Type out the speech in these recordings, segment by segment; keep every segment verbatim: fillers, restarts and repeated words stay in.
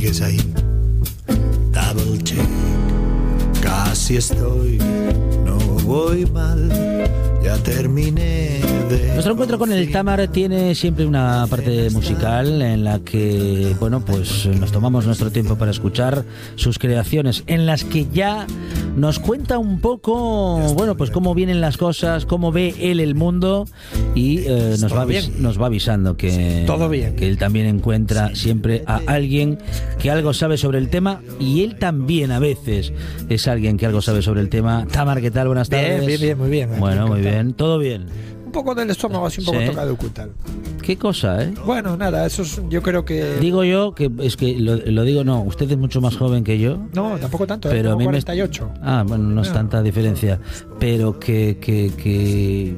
sigues ahí. Double check, casi estoy, no voy mal, ya terminé de... Nuestro encuentro con el Tamar tiene siempre una parte musical en la que, bueno, pues nos tomamos nuestro tiempo para escuchar sus creaciones, en las que ya nos cuenta un poco, bueno, pues cómo vienen las cosas, cómo ve él el mundo y eh, nos, va avis- nos va avisando que, todo bien. que él también encuentra siempre a alguien que algo sabe sobre el tema y él también a veces es alguien que algo sabe sobre el tema. Tamar, ¿qué tal? Buenas tardes. Bien, bien, bien, muy bien. Bueno, muy bien. ¿Todo bien? Un poco del estómago, así un poco Sí. tocado y tal. ¿Qué cosa, eh? Bueno, nada, eso es, yo creo que... Digo yo que es que lo, lo digo, no, usted es mucho más joven que yo. No, tampoco tanto, Pero ¿eh? a mí me- cuarenta y ocho. Ah, bueno, no es No. tanta diferencia. Pero que, que, que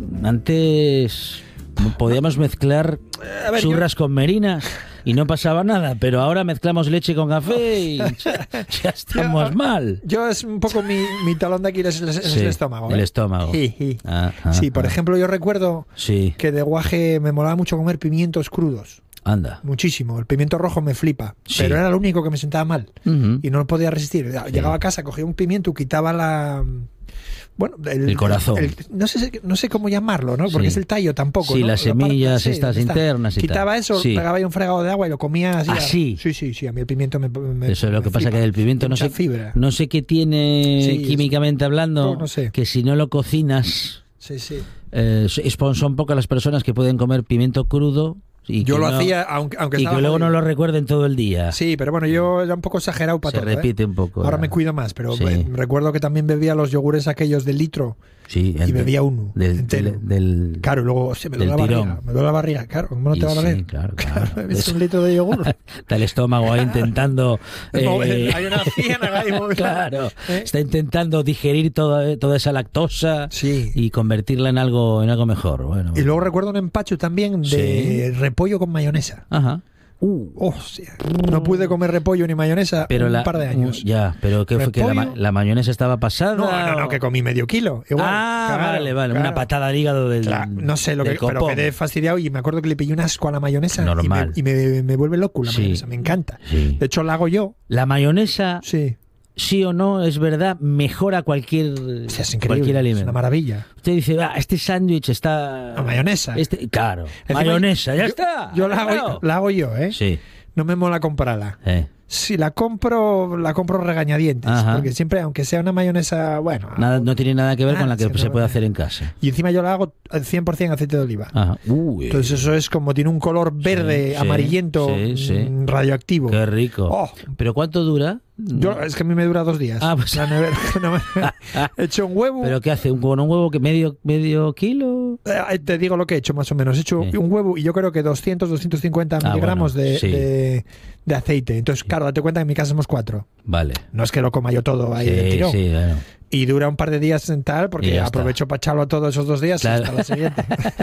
antes podíamos mezclar A ver, churras con merinas y no pasaba nada, pero ahora mezclamos leche con café y ya, ya estamos Yo- mal. Yo es un poco mi, mi talón de Aquiles, es, es Sí, el estómago. el ¿eh? estómago. Sí, sí. Ah, ah, Sí, por ah. ejemplo, yo recuerdo Sí, que de guaje me molaba mucho comer pimientos crudos. anda. Muchísimo. El pimiento rojo me flipa. Sí. Pero era lo único que me sentaba mal. Ujú. Y no lo podía resistir. Llegaba a casa, cogía un pimiento, quitaba la... Bueno, el, El corazón. el- no, sé, no sé cómo llamarlo, ¿no? Porque Sí. es el tallo tampoco. Sí, ¿no? las La parte- semillas sí, estas está. internas y Quitaba tal. eso, Sí. pegaba ahí un fregado de agua y lo comía así. ¿Ah, sí? Sí, sí, sí. A mí el pimiento me. me Eso es lo me que pasa, flipa. que el pimiento no Mucha sé, fibra. no sé qué tiene Sí, es- químicamente hablando, no, no sé. que si no lo cocinas, Sí, sí. eh, es- son pocas las personas que pueden comer pimiento crudo y Yo que lo no- hacía, aunque, aunque y estaba que luego no jodido. lo recuerden todo el día. Sí, pero bueno, yo era un poco exagerado para Se todo. ¿eh? repite un poco. Ahora ¿eh? me cuido más, pero Sí. eh, recuerdo que también bebía los yogures aquellos de litro Sí, y el- bebía uno. del, entero. del, del- Claro, y luego se me del duele la tirón. barriga. Me duele la barriga, claro. ¿Cómo no y te va a sí, doler? claro, claro. Bebes Es- un litro de yogur. Está el estómago ahí intentando. No, eh, hay una ciénaga ahí movida. claro, ¿Eh? está intentando digerir toda, toda esa lactosa Sí. y convertirla en algo, en algo mejor. Bueno, Y luego recuerdo un empacho también de repollo con mayonesa. Ajá. Uh, Oh, sí. No pude comer repollo ni mayonesa pero un la, par de años. Ya, pero ¿qué fue? ¿Que la, ma- Repollo. la mayonesa estaba pasada? No, no, no, o- que comí medio kilo. Igual, ah, claro, vale, vale. claro. Una patada al hígado del. Claro, no sé lo del que, pero copón. quedé fastidiado y me acuerdo que le pillé un asco a la mayonesa y me, Normal. y me, me vuelve loco la Sí. mayonesa, me encanta. Sí. De hecho, la hago yo. La mayonesa, Sí, sí o no, es verdad, mejora cualquier, O sea, es increíble, cualquier es alimento. una maravilla. Usted dice, ah, este sándwich está. La mayonesa. Este, claro, Encima, mayonesa, ya yo- está. Yo la hago, Claro. la hago yo, ¿eh? Sí, No me mola comprarla. eh. Si la compro, la compro regañadientes. Ajá. Porque siempre, aunque sea una mayonesa, bueno. Nada, no tiene nada que ver Ah, con la que sí, se no, puede no. hacer en casa. Y encima yo la hago al cien por ciento aceite de oliva. Ajá. Uy, Entonces eso es como tiene un color verde, sí, amarillento, sí, sí. mm, radioactivo. qué rico. Oh. ¿Pero cuánto dura? Yo, es que a mí me dura dos días. Ah, pues- La nevera, no me- he hecho un huevo. ¿Pero qué hace? ¿Un, con un huevo que medio, medio kilo? Eh, te digo lo que he hecho más o menos. He hecho Sí. un huevo y yo creo que doscientos, doscientos cincuenta Ah, miligramos bueno, de, sí. de, de aceite. Entonces, claro, date cuenta que en mi casa somos cuatro. Vale. No es que lo coma yo todo ahí de Sí, tirón. sí, bueno. Y dura un par de días en tal, Y porque ya aprovecho para echarlo a todos esos dos días Claro. hasta la siguiente.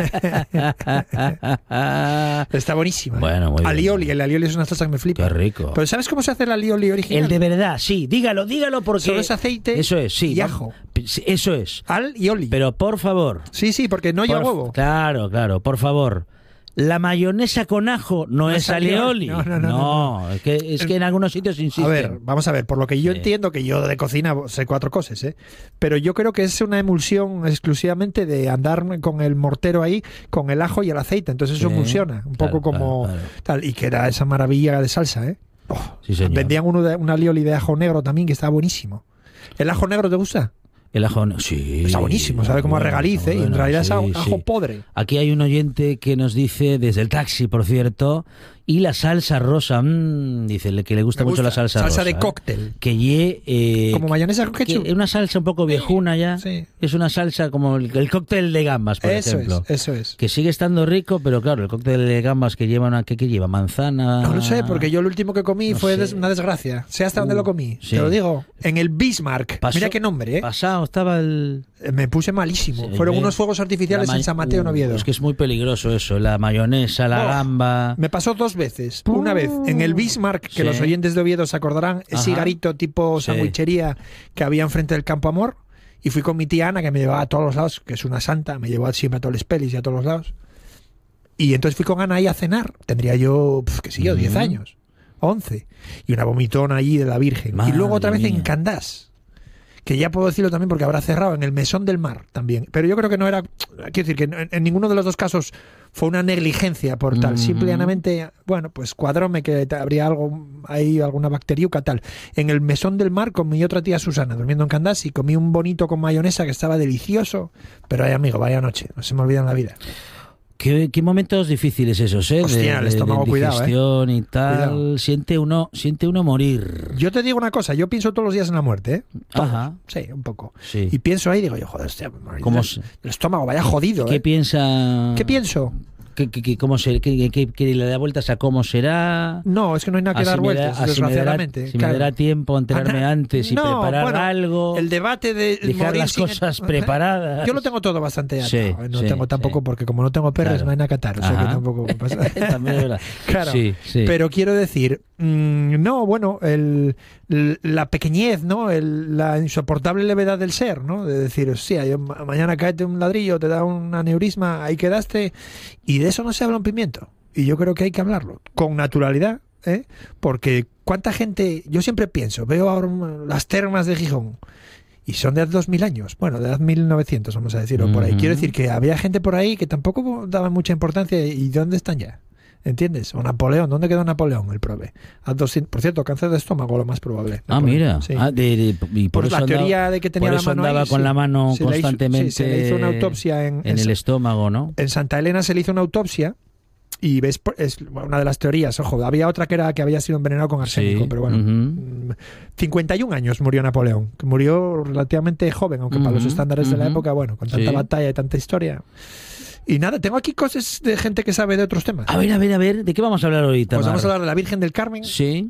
Está buenísima. ¿eh? Bueno, muy bien. Alioli, el alioli es una salsa que me flipa. Qué rico. Pero ¿sabes cómo se hace el alioli original? El de verdad, sí, dígalo, dígalo porque... Solo es aceite Eso es, sí. y va- ajo. Sí, eso es. Al y oli. Pero por favor... Sí, sí, porque no lleva por- huevo. Claro, claro, por favor. La mayonesa con ajo no, No es es alioli. alioli. No, no, no, no, es que, es que en algunos sitios insisten. A ver, vamos a ver, por lo que yo Sí. entiendo, que yo de cocina sé cuatro cosas, ¿eh? Pero yo creo que es una emulsión exclusivamente de andar con el mortero ahí, con el ajo y el aceite. Entonces eso Sí, emulsiona, un claro, poco como claro, claro. tal. Y que era esa maravilla de salsa, ¿eh? Oh, Sí, señor. vendían uno de, un alioli de ajo negro también que estaba buenísimo. ¿El ajo negro te gusta? El ajo, no- sí. Está buenísimo, sabe como a bueno, regaliz, está ¿eh? Y en bueno, realidad es sí, ajo, sí. ajo podre. Aquí hay un oyente que nos dice, desde el taxi, por cierto, y la salsa rosa, mm, dice le- que le gusta Me mucho gusta. la salsa, Salsa rosa. de ¿eh? cóctel. Que ye, eh, Como mayonesa con que ketchup. es una salsa un poco viejuna ya. Sí. Es una salsa como el, el cóctel de gambas, por Eso ejemplo. es, eso es. Que sigue estando rico, pero claro, el cóctel de gambas que lleva una, ¿qué, qué lleva? Manzana. No lo sé, porque yo el último que comí No fue sé. des- una desgracia. Sé hasta dónde Uh, lo comí. sí. Te lo digo. En el Bismarck. Pasó- Mira qué nombre, ¿eh? Pasado estaba el. Me puse malísimo. Sí, Fueron ¿eh? unos fuegos artificiales la ma- en San Mateo, en Uh, Oviedo. Es que es muy peligroso eso, la mayonesa, la Oh, gamba. Me pasó dos veces. Una vez en el Bismarck, que Sí. los oyentes de Oviedo se acordarán, el Ajá. cigarrito tipo Sí. sandwichería que había enfrente del Campo Amor. Y fui con mi tía Ana, que me llevaba a todos los lados, que es una santa, me llevó siempre a todos los pelis y a todos los lados. Y entonces fui con Ana ahí a cenar. Tendría yo, pf, qué sé yo, diez Ujú. años. once. Y una vomitona allí de la Virgen. Madre y luego otra vez mía. en Candás. Que ya puedo decirlo también porque habrá cerrado en el Mesón del Mar también. Pero yo creo que no era... Quiero decir que en, en ninguno de los dos casos fue una negligencia por tal. Mm. Simplemente, bueno, pues cuadróme que habría algo ahí, alguna bacteriuca tal. En el Mesón del Mar con mi otra tía Susana durmiendo en Candás y comí un bonito con mayonesa que estaba delicioso. Pero ay, amigo, vaya noche. No se me olvida en la vida. ¿Qué, qué momentos difíciles esos, ¿eh? Hostia, de, el de- estómago, de cuidado, ¿eh? digestión y tal. Cuidado. Siente uno, siente uno morir. Yo te digo una cosa, yo pienso todos los días en la muerte, ¿eh? Todos. Ajá. Sí, un poco. Sí. Y pienso ahí y digo, yo, joder, hostia, me moriré ¿Cómo del- se- el estómago, vaya jodido, ¿Qué ¿eh? piensa? ¿Qué pienso? ¿Qué, qué, qué- cómo se, qué, qué- qué le da vueltas a cómo será? No, es que no hay nada que Así dar me da- vueltas, así me dará- desgraciadamente. Si claro. me dará tiempo a enterarme Ana- antes y No, preparar bueno, algo. El debate de Dejar morir las sin- cosas preparadas. Yo lo tengo todo bastante atado. Sí, ¿eh? No sí, tengo tampoco, sí. porque como no tengo perros, Claro. no hay nada que atar. O sea que Ajá. tampoco me pasa. También es verdad. Claro. Sí, sí. Pero quiero decir, mmm, no, bueno, el, el- la pequeñez, ¿no? El- la insoportable levedad del ser, ¿no? De decir, hostia, yo, ma- mañana caete un ladrillo, te da un aneurisma, ahí quedaste. Y de eso no se habla un pimiento. Y yo creo que hay que hablarlo con naturalidad, ¿eh? Porque cuánta gente, yo siempre pienso, veo ahora un- las termas de Gijón. Y son de hace dos mil años, bueno, de hace mil novecientos, vamos a decir, o por ahí. Ujú. Quiero decir que había gente por ahí que tampoco daban mucha importancia. ¿Y dónde están ya? ¿Entiendes? O Napoleón, ¿dónde quedó Napoleón, el prove? A doscientos por cierto, cáncer de estómago, lo más probable. Ah, Napoleón, mira. sí. Ah, de- de- y por Pues eso la andaba- teoría de que tenía por la eso mano andaba ahí, con sí. la mano Se le hizo- constantemente sí, se le hizo una autopsia en, en en el Sa- estómago, ¿no? en Santa Elena se le hizo una autopsia y ves, por- es una de las teorías, ojo, había otra que era que había sido envenenado con arsénico, Sí, pero bueno, ujú. mm, cincuenta y un años murió Napoleón, que murió relativamente joven, aunque para los Ujú, estándares de la ujú. época, bueno, con tanta Sí. batalla y tanta historia. Y nada, tengo aquí cosas de gente que sabe de otros temas. A ver, a ver, a ver, ¿de qué vamos a hablar ahorita? Pues vamos a Mar? hablar de la Virgen del Carmen, Sí.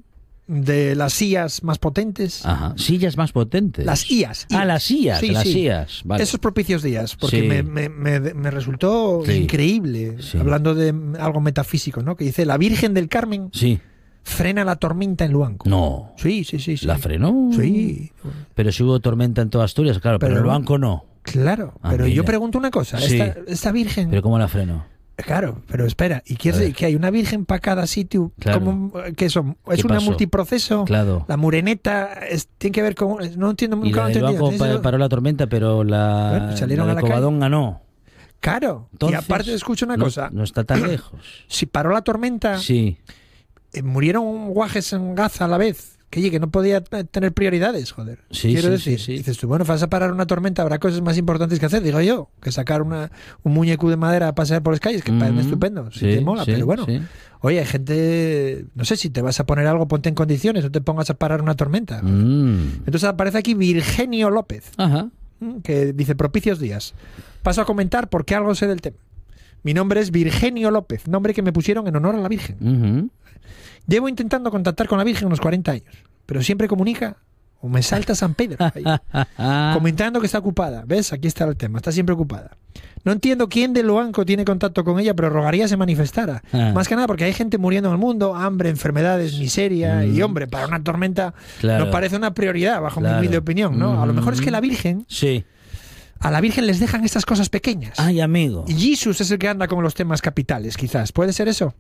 de las I As más potentes. Ajá. Sillas más potentes. Las I As. Ah, las I As, Sí, las sí. I As. Vale. Esos propicios días, porque Sí. me, me- me- me resultó Sí. increíble, Sí. hablando de algo metafísico, ¿no? Que dice, la Virgen del Carmen Sí. frena la tormenta en Luanco. No. Sí, sí, sí. sí. ¿La frenó? Sí, Pero si hubo tormenta en toda Asturias, claro, pero, Pero- el banco no. claro. Ah, pero mira. yo pregunto una cosa, Sí. esta, esta Virgen... ¿Pero cómo la frenó? Claro, pero espera, ¿y quieres A ver. decir que hay una Virgen para cada sitio? Claro. ¿Cómo, ¿Qué son? ¿Es ¿Qué una pasó? multiproceso? Claro. La mureneta es- tiene que ver con... No entiendo, Y nunca la lo he del entendido. banco ¿Tienes- pa- paró la tormenta, pero la, Bueno, salieron la a de la Covadonga ganó. Claro, Entonces, y aparte escucha una no, cosa, No está tan lejos. si paró la tormenta, Sí. eh, murieron guajes en Gaza a la vez. Que, oye, que no podía t- tener prioridades, joder. Sí, Quiero sí, decir, sí, sí. dices tú, bueno, vas a parar una tormenta, habrá cosas más importantes que hacer, digo yo, que sacar una, un muñeco de madera a pasear por las calles, que parece Mm, estupendo, si sí, te mola, sí, pero bueno. sí. Oye, hay gente, no sé, si te vas a poner algo, ponte en condiciones, no te pongas a parar una tormenta. Mm. Entonces aparece aquí Virgenio López, Ajá. ¿m? que dice propicios días. Paso a comentar por qué algo sé del tema. Mi nombre es Virgenio López, nombre que me pusieron en honor a la Virgen. Ujú. Llevo intentando contactar con la Virgen unos cuarenta años, pero siempre comunica o me salta San Pedro ahí, comentando que está ocupada. ¿Ves? Aquí está el tema, está siempre ocupada. No entiendo quién de Luanco tiene contacto con ella, pero rogaría se manifestara. Ah. Más que nada porque hay gente muriendo en el mundo, hambre, enfermedades, miseria, Mm. y hombre, para una tormenta Claro. nos parece una prioridad, bajo Claro. mi humilde opinión, ¿no? A lo mejor es que Mm. la Virgen, Sí. a la Virgen les dejan estas cosas pequeñas. Ay, amigo. Y Jesús es el que anda con los temas capitales, quizás. ¿Puede ser eso?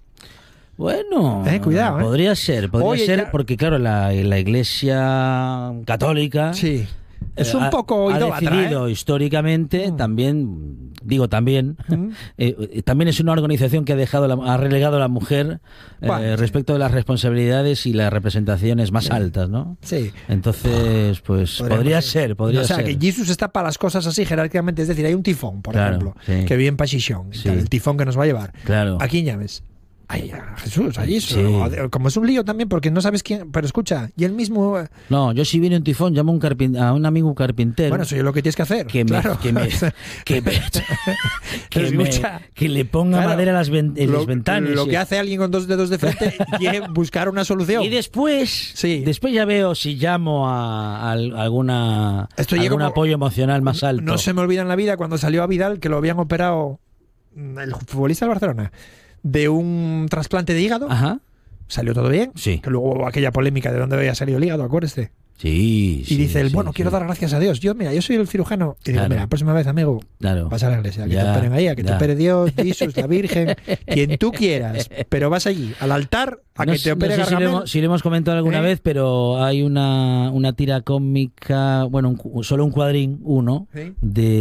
Bueno, Eh, cuidado, ¿eh? podría ser, podría Oye, ser, ya- porque claro, la, la Iglesia Católica Sí. Es eh, un ha- poco ha idólatra, decidido ¿eh? históricamente Mm. también, digo también, Mm. eh, eh, también es una organización que ha dejado, la- ha relegado a la mujer eh, Bueno, sí. respecto de las responsabilidades y las representaciones más Sí. altas, ¿no? Sí. Entonces, pues Podríamos podría decir. ser, podría O sea, ser. que Jesús está para las cosas así jerárquicamente. Es decir, hay un tifón, por Claro, ejemplo, sí. que viene en Pasichón. y Sí. tal, el tifón que nos va a llevar. Claro. ¿A quién llames? Ay, a Jesús, a Jesús. Sí. Joder, como es un lío también porque no sabes quién. Pero escucha, y él mismo. eh, No, yo si viene un tifón llamo a un, carpin- a un amigo carpintero. Bueno, eso es lo que tienes que hacer. que me, claro. que me, que me- que me- Escucha. que le ponga Claro. madera a las, ven- en lo, las ventanas. lo y- que hace alguien con dos dedos de frente es buscar una solución. Y después, Sí. después ya veo si llamo a, a alguna Esto llega algún como- apoyo emocional más alto. No se me olvida en la vida cuando salió a Vidal que lo habían operado, mm, el futbolista del Barcelona, de un trasplante de hígado. Ajá. Salió todo bien. Sí. Que luego hubo aquella polémica de dónde había salido el hígado, acuérdese. Sí, sí. Y dice, el, sí, bueno, sí. quiero dar gracias a Dios. Yo, mira, yo soy el cirujano. Y digo, Claro. mira, la próxima vez, amigo, Claro. vas a la iglesia, que Ya, te operen ahí, a que te ya. opere Dios, Jesús, la Virgen, quien tú quieras. Pero vas allí, al altar, a No que sé- te opere no sé si lo, Gargamel. hemos, si lo hemos comentado alguna ¿Eh? vez, pero hay una, una tira cómica, bueno, un cu- solo un cuadrín, uno, Sí.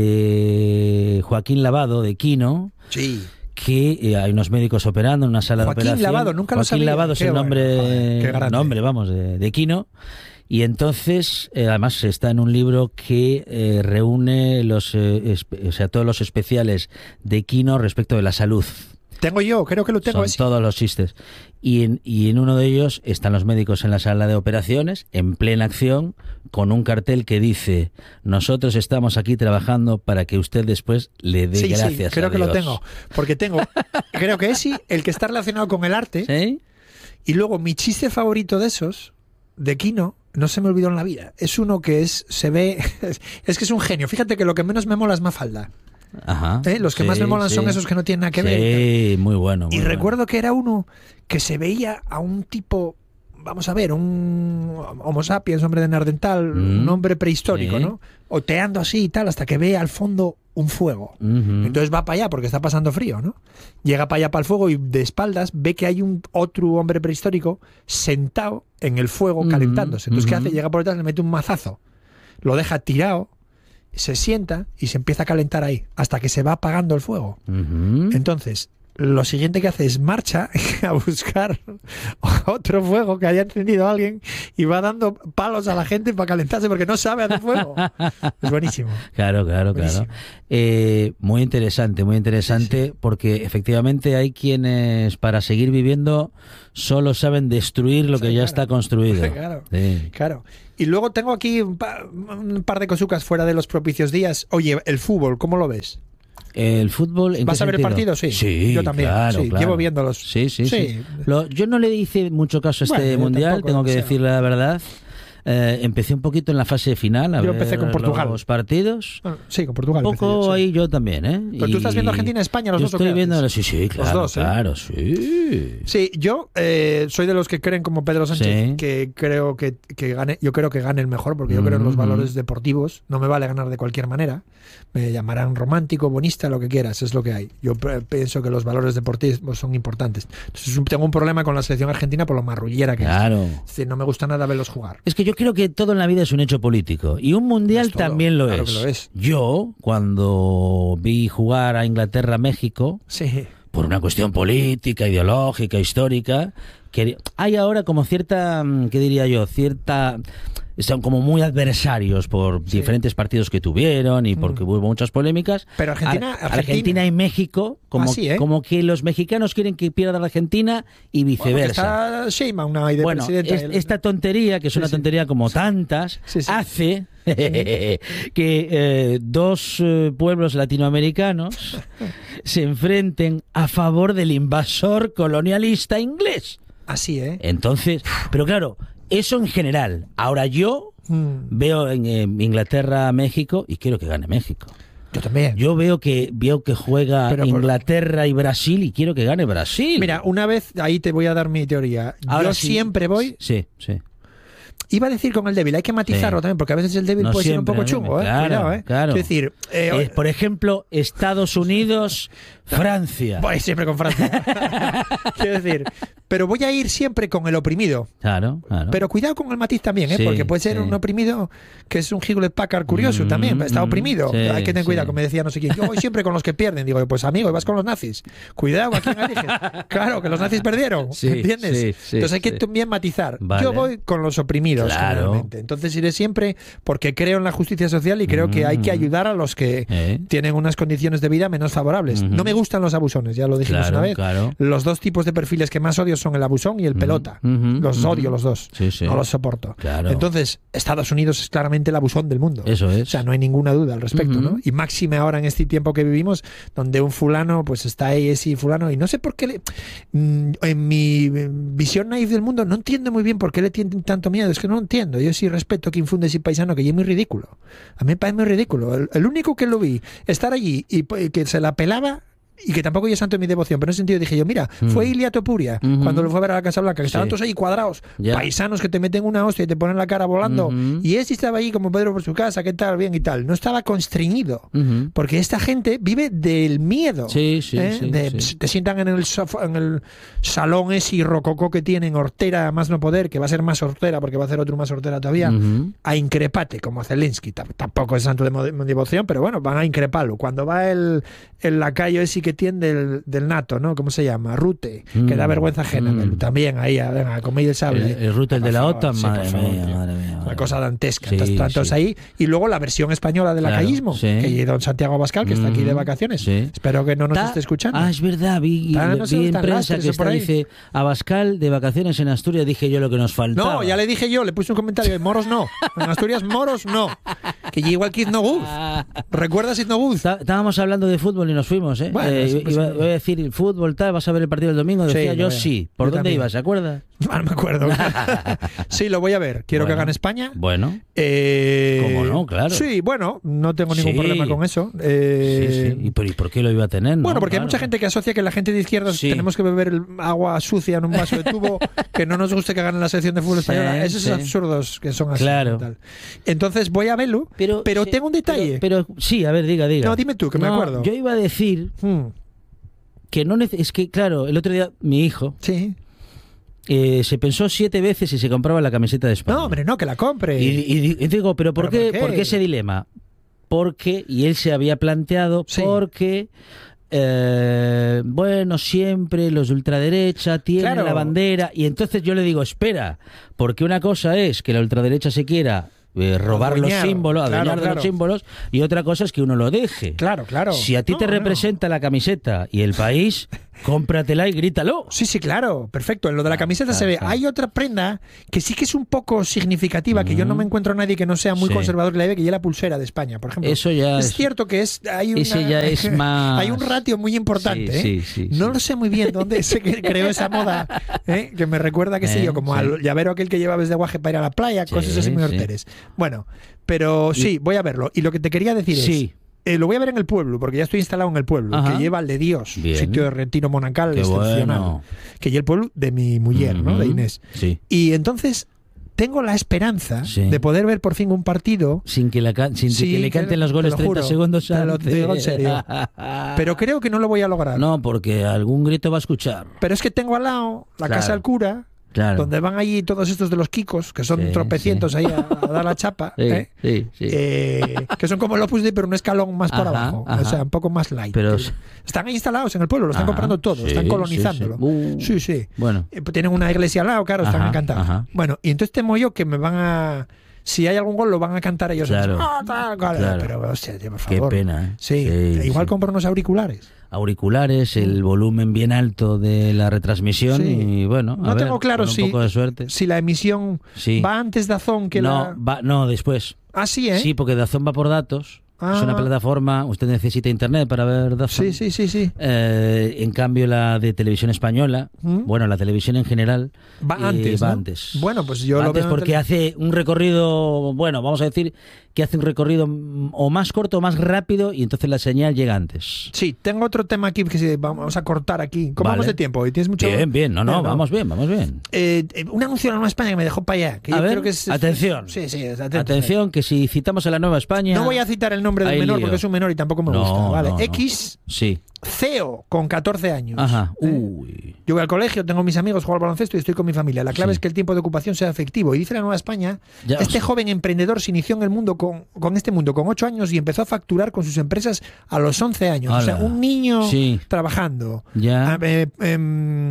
de Joaquín Lavado, de Quino, Sí. que eh, hay unos médicos operando en una sala Joaquín de operación. Lavado, nunca lo Joaquín sabía. Lavado es Qué el bueno, nombre, joder, qué grande. nombre vamos, de, de Quino. Y entonces, eh, además está en un libro que eh, reúne los, eh, espe- o sea, todos los especiales de Quino respecto de la salud. Tengo yo, creo que lo tengo Son ese. todos los chistes. Y en, y en uno de ellos están los médicos en la sala de operaciones, en plena acción, con un cartel que dice: nosotros estamos aquí trabajando para que usted después le dé Sí, gracias sí, creo a que lo Dios". tengo. Porque tengo, creo que ese, el que está relacionado con el arte. ¿Sí? Y luego mi chiste favorito de esos, de Quino, no se me olvidó en la vida. Es uno que es, se ve, es que es un genio. Fíjate que lo que menos me mola es Mafalda. Ajá. ¿Eh? Los que Sí, más me molan sí. son esos que no tienen nada que ver. Sí, muy bueno. muy Y bueno. recuerdo que era uno que se veía a un tipo, vamos a ver, un Homo sapiens, hombre de Neandertal, Mm. un hombre prehistórico, Sí. ¿no? Oteando así y tal, hasta que ve al fondo un fuego. Ujú. Entonces va para allá porque está pasando frío, ¿no? Llega para allá para el fuego y de espaldas ve que hay un otro hombre prehistórico sentado en el fuego Ujú, calentándose. Entonces, ¿qué ujú. hace? Llega por detrás, le mete un mazazo, lo deja tirado, se sienta y se empieza a calentar ahí, hasta que se va apagando el fuego. Ujú. Entonces, lo siguiente que hace es marcha a buscar otro fuego que haya encendido alguien y va dando palos a la gente para calentarse porque no sabe hacer fuego. Es buenísimo. Claro, claro, claro. Buenísimo. Eh, muy interesante, muy interesante, porque efectivamente hay quienes para seguir viviendo solo saben destruir lo Sí, que ya claro. está construido. Claro. Sí. Claro. Y luego tengo aquí un, pa- un par de cosucas fuera de los propicios días. Oye, el fútbol, ¿cómo lo ves? El fútbol. ¿en ¿Vas qué a ver el sentido? partido? Sí. Sí, Yo también, claro, sí, claro. llevo viéndolos. Sí, sí, sí. Sí. Lo- yo no le hice mucho caso a este Bueno, yo mundial, tampoco, tengo que o sea. decirle la verdad. Eh, empecé un poquito en la fase final a Yo ver empecé con Portugal. los partidos. Bueno, sí, con Portugal. Un empecé poco yo, sí. ahí yo también, ¿eh? Pero tú estás viendo Argentina-España, los yo dos, ¿o estoy qué viendo, haces? sí, sí, claro, dos, ¿eh? claro, sí. Sí, yo eh, soy de los que creen como Pedro Sánchez Sí. que creo que, que gane, yo creo que gane el mejor porque yo creo en los Mm. valores deportivos, no me vale ganar de cualquier manera. Me llamarán romántico, bonista, lo que quieras, es lo que hay. Yo pe- pienso que los valores deportivos son importantes. Entonces tengo un problema con la selección argentina por lo marrullera que Claro. es. Es decir, no me gusta nada verlos jugar. Es que yo creo que todo en la vida es un hecho político y un mundial Es todo, también lo, claro es. que lo es. Yo, cuando vi jugar a Inglaterra México, Sí. por una cuestión política, ideológica, histórica, que hay ahora como cierta, mm, ¿qué diría yo? Cierta... Son como muy adversarios por Sí. diferentes partidos que tuvieron y porque Mm. hubo muchas polémicas. Pero Argentina- Ar- Argentina- Argentina y México, como, Ah, sí, ¿eh? como que los mexicanos quieren que pierda la Argentina y Bueno, porque viceversa. está Sheinbaum ahí de Bueno, presidenta. es- esta tontería, que es Sí, una sí. tontería como tantas, Sí, sí. hace que eh, dos eh, pueblos latinoamericanos se enfrenten a favor del invasor colonialista inglés. Así, ¿eh? Entonces, pero claro, eso en general. Ahora yo Mm, veo en eh, Inglaterra, México, y quiero que gane México. yo también. Yo veo que veo que juega Pero por- Inglaterra y Brasil y quiero que gane Brasil. Mira, una vez, ahí te voy a dar mi teoría. Ahora Yo sí. siempre voy, Sí, sí. iba a decir con el débil, hay que matizarlo Sí. también, porque a veces el débil No puede ser un siempre, poco chungo, ¿eh? claro, Cuidado, ¿eh? claro. Es decir, eh, Eh, por ejemplo, Estados Unidos, Francia. voy siempre con Francia. Quiero decir, pero voy a ir siempre con el oprimido. Claro, claro. Pero cuidado con el matiz también, ¿eh? Sí, Porque puede ser sí. un oprimido que es un Hewlett Packard curioso Mm, también, está mm, oprimido. sí, Hay que tener cuidado, sí. como decía no sé quién. Yo voy siempre con los que pierden. Digo, pues amigo, vas con los nazis. Cuidado, ¿a quién eliges? Claro, que los nazis perdieron, Sí, ¿entiendes? sí, sí, Entonces hay que sí. también matizar. Vale. Yo voy con los oprimidos, Claro. generalmente. Entonces iré siempre porque creo en la justicia social y creo que hay que Mm. ayudar a los que Eh, tienen unas condiciones de vida menos favorables. Ujú. No me gustan los abusones, ya lo dijimos Claro, una vez. claro. Los dos tipos de perfiles que más odio son el abusón y el Ujú, pelota. ujú, Los ujú. odio los dos. Sí, sí. No los soporto. Claro. Entonces, Estados Unidos es claramente el abusón del mundo. Eso es. O sea, no hay ninguna duda al respecto, Ujú. ¿no? Y máxime ahora en este tiempo que vivimos, donde un fulano, pues está ahí ese fulano, y no sé por qué le... mm, En mi eh, visión naif del mundo, no entiendo muy bien por qué le tienen tanto miedo. Es que no lo entiendo. Yo sí respeto que infunde ese paisano, que ya es muy ridículo. A mí me parece muy ridículo. El, el único que lo vi estar allí y, y que se la pelaba y que tampoco yo santo en mi devoción, pero en ese sentido dije yo, mira, Mm. fue Ilia Topuria Ujú. cuando lo fue a ver a la Casa Blanca, que estaban Sí. todos ahí cuadrados, Ya. paisanos que te meten una hostia y te ponen la cara volando, Ujú. y él sí estaba ahí como Pedro por su casa, qué tal, bien y tal, no estaba constreñido, Ujú. porque esta gente vive del miedo. Sí, sí, ¿eh? sí, De- sí. Te sientan en el, sofá- en el salón ese y rococó que tienen, hortera más no poder, que va a ser más hortera porque va a hacer otro más hortera todavía, Ujú. a increpate, como Zelensky. T- Tampoco es santo de mo- de devoción, pero bueno, van a increparlo. Cuando va el, el lacayo ese que tiene del, del NATO, ¿no? ¿Cómo se llama? Rute, que da Mm, vergüenza ajena. mm. verlo. También ahí, a, venga, a comer el sable. El, el Ruta, el de la Por favor, OTAN, sí, madre, por favor, mía, tío. madre mía, Una madre cosa mía. dantesca. Sí, Entonces, tantos sí. ahí. Y luego la versión española del Claro, lacaísmo, sí. que don Santiago Abascal, que está aquí de Ujú, vacaciones. sí. Espero que no nos Ta- esté escuchando. Ah, es verdad, vi, Ta- no sé vi dónde en están prensa lastres que o por está, ahí. dice Abascal de vacaciones en Asturias, dije yo lo que nos faltaba. No, ya le dije yo, le puse un comentario de moros no. En Asturias, moros no. Que igual que no Guz. ¿Recuerdas It No Guz? Está- Estábamos hablando de fútbol y nos fuimos, ¿eh? Bueno, Eh, sí, pues, iba, sí. voy a decir, el fútbol, tal, ¿vas a ver el partido del domingo? Sí, Decía lo yo veo. sí. ¿Por Yo dónde también. ibas? ¿Se acuerda? Ah, no me acuerdo. Sí, lo voy a ver. Quiero que Bueno. gane España. Bueno, Eh, ¿Cómo no? Claro. Sí, bueno, no tengo ningún Sí. problema con eso. Eh, sí, sí. ¿Y por, y por qué lo iba a tener? no? Bueno, porque hay Claro. mucha gente que asocia que la gente de izquierdas Sí. tenemos que beber el agua sucia en un vaso de tubo, que no nos guste que gane la selección de fútbol Sí, española. Esos sí. absurdos que son así. Claro. y tal. Entonces voy a verlo, pero, sí, tengo un detalle. Pero, pero sí, a ver, diga, diga. No, dime tú, que me No, acuerdo. Yo iba a decir Hmm, que no nece- es que, claro, el otro día mi hijo sí. eh, se pensó siete veces si se compraba la camiseta de España. No, hombre, no, que la compre. Y, y- y digo, ¿pero por, ¿Pero qué, por qué? por qué ese dilema? Porque, y él se había planteado, Sí. porque, eh, bueno, siempre los de ultraderecha tienen Claro. la bandera, y entonces yo le digo, espera, porque una cosa es que la ultraderecha se quiera eh, robar Adueñar, los símbolos, claro, adueñar de claro. los símbolos, y otra cosa es que uno lo deje. Claro, claro. Si a ti No, te no. representa la camiseta y el país, cómpratela y grítalo. Sí, sí, claro, perfecto. En lo de la Claro, camiseta claro, se ve. claro. Hay otra prenda que sí que es un poco significativa, que yo no me encuentro a nadie que no sea muy Sí. conservador que la lleve, que lleve la pulsera de España, por ejemplo. Eso ya es, es- cierto que es hay una- ese ya es más- hay un ratio muy importante. Sí, ¿eh? sí, sí, no sí. lo sé muy bien dónde se que- creó esa moda, ¿eh? Que me recuerda, qué sé Eh, yo, como sí. al llavero aquel que llevabas de guaje para ir a la playa, Sí, cosas así muy sí. horteres. Bueno, pero sí, voy a verlo. Y lo que te quería decir Sí. es... Eh, lo voy a ver en el pueblo, porque ya estoy instalado en el pueblo, Ajá. que lleva el de Dios, Bien. sitio de retiro monacal Qué excepcional. bueno. Que lleva el pueblo de mi mujer, ¿no? De Ujú. Inés. Sí. Y entonces tengo la esperanza Sí. de poder ver por fin un partido, Sin que, la can- sin Sí, que le te- canten los te goles lo treinta juro, segundos te lo antes. digo en serio. pero creo que no lo voy a lograr. No, porque algún grito va a escuchar. Pero es que tengo al lado la Claro. casa del cura, Claro. donde van allí todos estos de los Kikos, que son Sí, tropecientos sí. ahí a, a dar la chapa, Sí, ¿eh? sí, sí. Eh, que son como el Opus Dei, pero un escalón más por Ajá, abajo, ajá. o sea, un poco más light. Pero- Que están ahí instalados en el pueblo, lo están Ajá, comprando todo, sí, están sí, colonizándolo. sí. Uh. Sí, sí. Bueno, Eh, pues tienen una iglesia al lado, claro, están Ajá, encantados. ajá. Bueno, y entonces temo yo que me van a... Si hay algún gol, lo van a cantar ellos. Claro, Ah, tal, cual. claro. Pero, hostia, tío, por qué favor. pena. ¿eh? Sí, Sí, igual sí. compro unos auriculares. Auriculares, el volumen bien alto de la retransmisión Sí. y bueno, a No ver, tengo claro con un si, poco de suerte. si la emisión Sí. va antes de Dazón que no, la... va, no, después. Ah, sí, ¿eh? Sí, porque Dazón va por datos. Ah. Es una plataforma, usted necesita internet para ver Dazón. Sí, sí, sí, sí. Eh, en cambio, la de televisión española, ¿Mm? bueno, la televisión en general, Va eh, antes, va ¿no? antes. Bueno, pues yo Va lo antes veo en porque tele- hace un recorrido, bueno, vamos a decir que hace un recorrido mm, o más corto o más rápido y entonces la señal llega antes. Sí, tengo otro tema aquí que sí, vamos a cortar aquí. ¿Cómo Vale. vamos de tiempo? ¿Hoy tienes mucho? Bien, bien, no, no, Bueno, vamos bien, vamos bien. Eh, eh, un anuncio de la Nueva España que me dejó para allá. Que A yo ver, creo que es, atención. Sí, sí, es atento. Atención, que si citamos a la Nueva España... No voy a citar el nombre del Hay menor lío. porque es un menor y tampoco me No, gusta. Vale. no, no. X, Sí, C E O, con catorce años. ajá, ¿Eh? uy... Yo voy al colegio, tengo mis amigos, juego al baloncesto y estoy con mi familia. La clave Sí. es que el tiempo de ocupación sea efectivo. Y dice la Nueva España, Ya, este o sea- joven emprendedor se inició en el mundo con, con este mundo con ocho años y empezó a facturar con sus empresas a los once años. O sea, Ala. un niño Sí. trabajando. Ya. Ah, eh, em,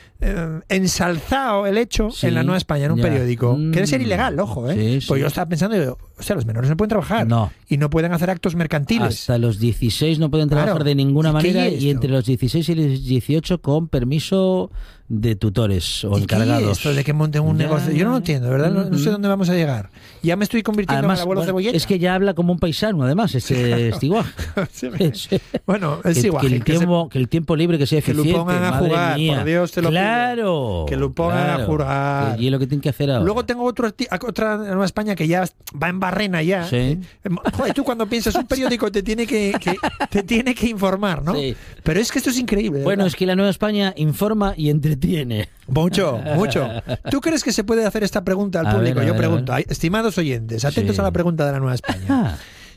eh, ensalzado el hecho Sí, en la Nueva España, en un ya. periódico. Mm. Que debe ser ilegal, ojo, ¿eh? Sí, sí. Pues yo estaba pensando, yo, o sea, los menores no pueden trabajar. No. Y no pueden hacer actos mercantiles. Hasta los dieciséis no pueden trabajar Claro. de ninguna ¿Y qué manera es y esto? entre los dieciséis y los dieciocho con permiso de tutores o ¿Y qué encargados. es esto de que monten un Ya, negocio? Yo no lo entiendo, ¿verdad? No, no sé mm. dónde vamos a llegar. Ya me estoy convirtiendo Además, en el abuelo bueno, cebolleta. es que ya habla como un paisano, además, este Stewart. Sí, bueno, es que, igual. que el que se- tiempo, que el tiempo libre que sea que lo eficiente. pongan a madre jugar, mía. por Dios te lo pido. Claro. Que lo pongan claro. a jugar. Y es lo que tienen que hacer ahora. Luego tengo otro, arti- otra Nueva España que ya va en barrena ya. Sí. Eh, Joder, tú cuando piensas un periódico te tiene que, que- te tiene que informar, ¿no? Sí. Pero es que esto es increíble. Bueno, ¿verdad? es que la Nueva España informa y entretiene. Mucho, mucho. ¿Tú crees que se puede hacer esta pregunta al A público? ver, a Yo ver, a pregunto, ver. Ay, estimados oyentes, atentos Sí. a la pregunta de la Nueva España. Ah,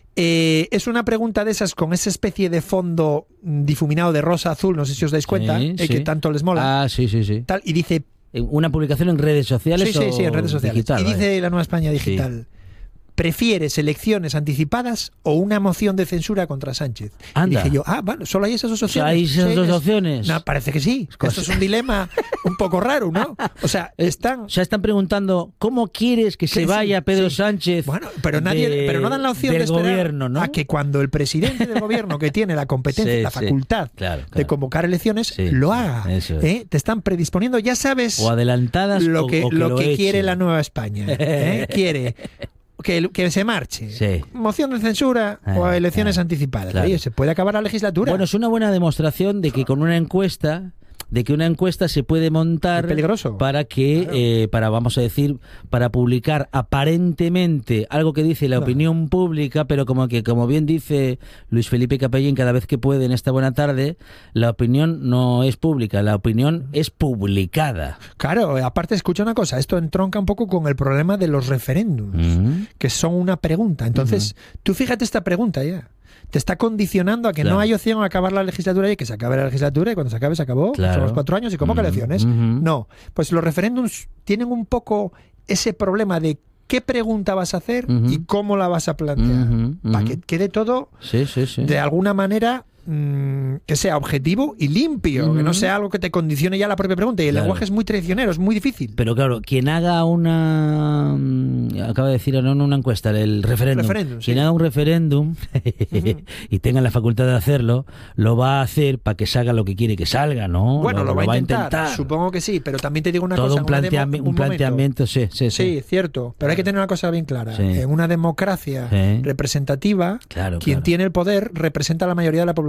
Eh, es una pregunta de esas con esa especie de fondo mm, difuminado de rosa azul, no sé si os dais cuenta, sí, eh, sí. que tanto les mola. Ah, sí, sí, sí. Tal, y dice, Una publicación en redes sociales sí, sí, o sí, en redes sociales. digital, y vaya. dice la Nueva España Digital, ¿prefieres elecciones anticipadas o una moción de censura contra Sánchez? Anda. Y dije yo, ah, bueno, solo hay esas dos O sea, opciones. hay esas Sí, dos es- opciones. No, parece que sí. Esto es un dilema un poco raro, ¿no? O sea, están... O sea, están preguntando ¿cómo quieres que se Sí, vaya Pedro sí. Sánchez? Bueno, pero nadie, de- pero no dan la opción del de esperar gobierno, ¿no? a que cuando el presidente del gobierno, que tiene la competencia, Sí, la sí. facultad Claro, de claro. convocar elecciones, Sí, lo sí, haga. eso es. ¿eh? Te están predisponiendo, ya sabes O adelantadas lo o- que, o que lo lo que echen. quiere la Nueva España. ¿eh? Quiere que, que se marche. Sí. Moción de censura o Ah, elecciones ah, anticipadas. claro. Oye, se puede acabar la legislatura. Bueno, es una buena demostración de que con una encuesta, de que una encuesta se puede montar Es peligroso. para que, Claro. eh, para vamos a decir, para publicar aparentemente algo que dice la Claro. opinión pública, pero como que, como bien dice Luis Felipe Capellín cada vez que puede en esta buena tarde, la opinión no es pública, la opinión es publicada. Claro, aparte, escucha una cosa, esto entronca un poco con el problema de los referéndums, Mm. que son una pregunta. Entonces, tú fíjate esta pregunta ya. Te está condicionando a que Claro. no hay opción a acabar la legislatura y que se acabe la legislatura y cuando se acabe se acabó. Claro. Son los cuatro años y convoca Mm, elecciones. ujú. No, pues los referéndums tienen un poco ese problema de qué pregunta vas a hacer Ujú. y cómo la vas a plantear. Ujú, Para ujú. que quede todo Sí, sí, sí. de alguna manera mm, que sea objetivo y limpio, que no Ujú. sea algo que te condicione ya la propia pregunta. Y el Claro. lenguaje es muy traicionero, es muy difícil. Pero claro, quien haga una... mm, acaba de decir, no, no una encuesta, el referéndum. Referéndum, sí. Quien haga un referéndum y tenga la facultad de hacerlo, lo va a hacer para que salga lo que quiere que salga, ¿no? Bueno, lo, va, a intentar, Supongo que sí, pero también te digo una Todo cosa. un, en una demo- planteami- un momento. planteamiento, sí, sí, sí. Sí, cierto, pero hay que tener una cosa bien clara. Sí. En una democracia Sí. representativa, Claro, quien claro. tiene el poder representa a la mayoría de la población.